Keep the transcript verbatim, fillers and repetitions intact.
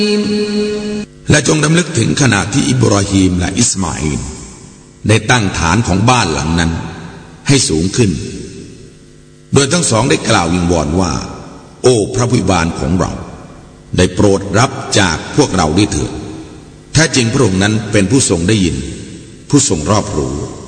และจงดำลึกถึงขณะที่อิบราฮิมและอิสมาอีลได้ตั้งฐานของบ้านหลังนั้นให้สูงขึ้นโดยทั้งสองได้กล่าววิงวอนว่าโอ้พระผู้อวยบานของเราได้โปรดรับจากพวกเราด้วยเถิดแท้จริงพระองค์นั้นเป็นผู้ทรงได้ยินผู้ทรงรอบรู้